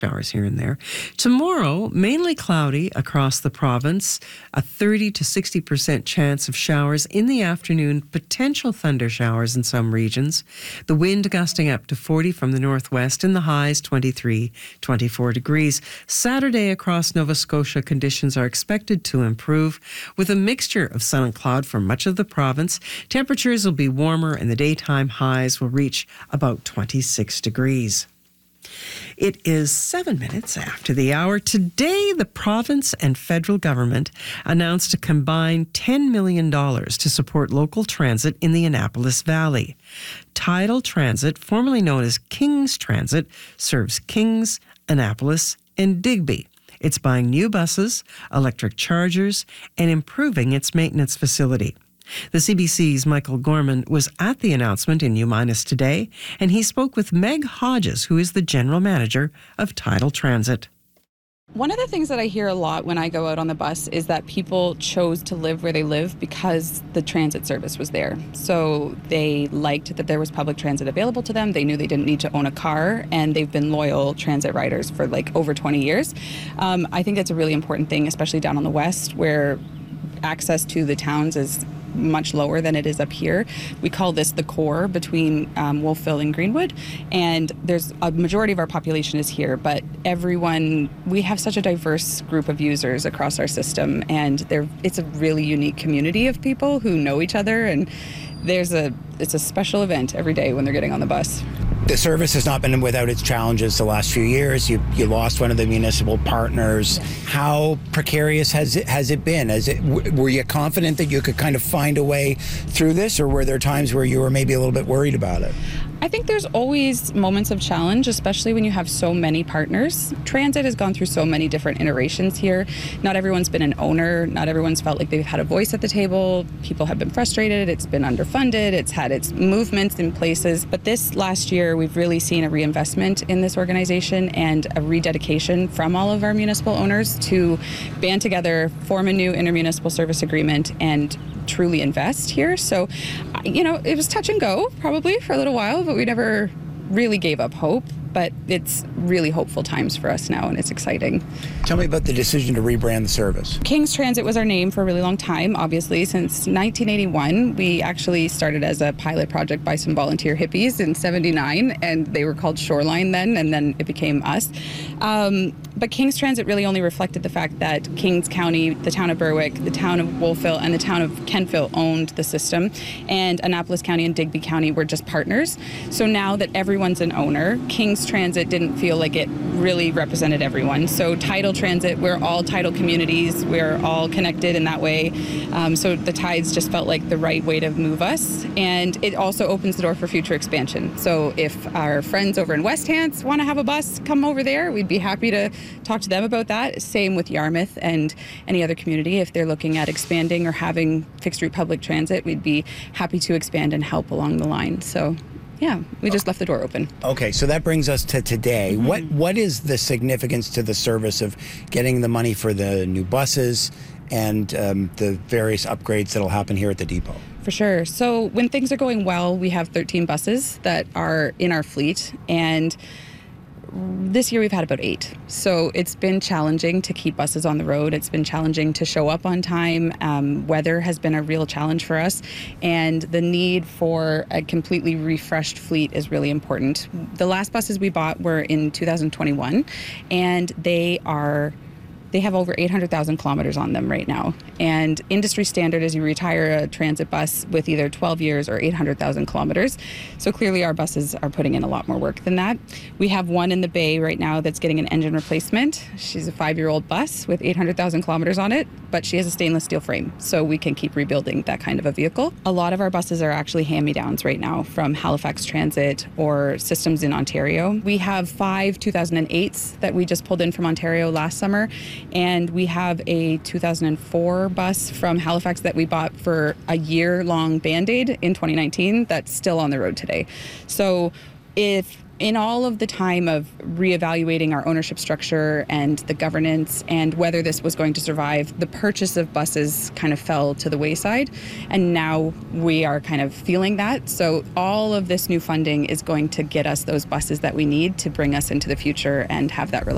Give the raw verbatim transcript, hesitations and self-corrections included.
Showers here and there. Tomorrow, mainly cloudy across the province. A thirty to sixty percent chance of showers in the afternoon, potential thunder showers in some regions. The wind gusting up to forty from the northwest, and the highs twenty-three, twenty-four degrees. Saturday across Nova Scotia, conditions are expected to improve with a mixture of sun and cloud for much of the province. Temperatures will be warmer and the daytime highs will reach about twenty-six degrees. It is seven minutes after the hour. Today, the province and federal government announced a combined ten million dollars to support local transit in the Annapolis Valley. Tidal Transit, formerly known as Kings Transit, serves Kings, Annapolis, and Digby. It's buying new buses, electric chargers, and improving its maintenance facility. The C B C's Michael Gorman was at the announcement in U-Minus today, and he spoke with Meg Hodges, who is the general manager of Tidal Transit. One of the things that I hear a lot when I go out on the bus is that people chose to live where they live because the transit service was there. So they liked that there was public transit available to them. They knew they didn't need to own a car, and they've been loyal transit riders for like over twenty years. Um, I think that's a really important thing, especially down on the west, where access to the towns is much lower than it is up here. We call this the core between um, Wolfville and Greenwood, and there's a majority of our population is here, but everyone, we have such a diverse group of users across our system, and there it's a really unique community of people who know each other, and there's a it's a special event every day when they're getting on the bus. The service has not been without its challenges the last few years. You you lost one of the municipal partners. How precarious has it has it been? Has it w- were you confident that you could kind of find a way through this, or were there times where you were maybe a little bit worried about it? I think there's always moments of challenge, especially when you have so many partners. Transit has gone through so many different iterations here. Not everyone's been an owner. Not everyone's felt like they've had a voice at the table. People have been frustrated. It's been underfunded. It's had its movements in places. But this last year, we've really seen a reinvestment in this organization and a rededication from all of our municipal owners to band together, form a new intermunicipal service agreement, and truly invest here. So, you know, it was touch and go probably for a little while, but we never really gave up hope. But it's really hopeful times for us now, and it's exciting. Tell me about the decision to rebrand the service. Kings Transit was our name for a really long time, obviously. Since nineteen eighty-one, we actually started as a pilot project by some volunteer hippies in seventy-nine, and they were called Shoreline then, and then it became us. Um, but Kings Transit really only reflected the fact that Kings County, the town of Berwick, the town of Wolfville, and the town of Kentville owned the system, and Annapolis County and Digby County were just partners. So now that everyone's an owner, Kings Transit didn't feel like it really represented everyone. So Tidal Transit, we're all tidal communities. We're all connected in that way. Um, so the Tides just felt like the right way to move us. And it also opens the door for future expansion. So if our friends over in West Hants want to have a bus come over there, we'd be happy to talk to them about that. Same with Yarmouth and any other community. If they're looking at expanding or having fixed route public transit, we'd be happy to expand and help along the line. So yeah, we just left the door open. Okay, so that brings us to today. Mm-hmm. What What is the significance to the service of getting the money for the new buses and um, the various upgrades that'll happen here at the depot? For sure. So when things are going well, we have thirteen buses that are in our fleet, and this year we've had about eight. So it's been challenging to keep buses on the road. It's been challenging to show up on time. Um, weather has been a real challenge for us, and the need for a completely refreshed fleet is really important. The last buses we bought were in two thousand twenty-one, and they are They have over eight hundred thousand kilometers on them right now. And industry standard is you retire a transit bus with either twelve years or eight hundred thousand kilometers. So clearly our buses are putting in a lot more work than that. We have one in the bay right now that's getting an engine replacement. She's a five-year-old bus with eight hundred thousand kilometers on it, but she has a stainless steel frame, so we can keep rebuilding that kind of a vehicle. A lot of our buses are actually hand-me-downs right now from Halifax Transit or systems in Ontario. We have five two thousand eights that we just pulled in from Ontario last summer, and we have a two thousand four bus from Halifax that we bought for a year-long Band-Aid in twenty nineteen that's still on the road today. So if in all of the time of reevaluating our ownership structure and the governance and whether this was going to survive, the purchase of buses kind of fell to the wayside, and now we are kind of feeling that. So all of this new funding is going to get us those buses that we need to bring us into the future and have that reliability.